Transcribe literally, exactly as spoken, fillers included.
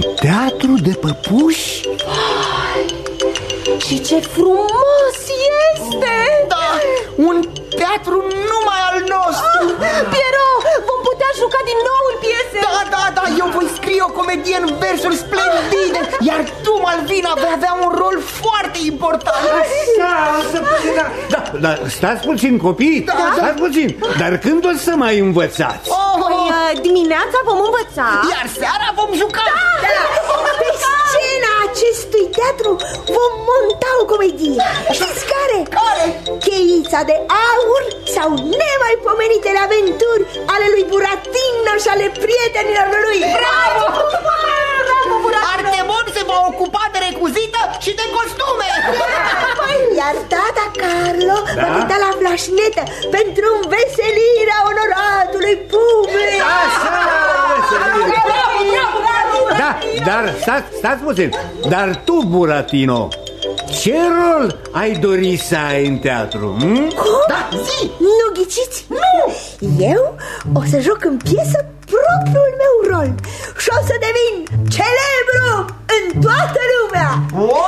teatru de păpuși? Ai, și ce frumos este! Da, un teatru numai al nostru. ah, Piero, vom putea juca din nou în piese. Da, da, da, eu voi scrie o comedie în versuri splendide, iar tu, Malvina, vei avea un rol foarte important. Așa, o să puțin, da, da, da, stați puțin, copii, da, stați da. puțin. Dar când o să mai învățați? Oh, păi, dimineața vom învăța, iar seara vom juca. Da, pe scena acestui teatru vom monta o comedie. Știți care? Care? Cheița de aur sau nemaipomenitele aventuri ale lui Buratino și ale prietenilor lui. Bravo! Bravo, Buratino! Artemon se va ocupa de recuzită și de costume. Iar tata Carlo da? va cânta la flașnetă pentru înveselirea onoratului public. Așa, Bravo, bravo, bravo! da, dar stați, stați puțin. Dar tu, Buratino, ce rol ai dori să ai în teatru? Hm? Da, zi! Nu ghiciți? Nu! Eu o să joc în piesă propriul meu rol și o să devin celebru în toată lumea. Oh!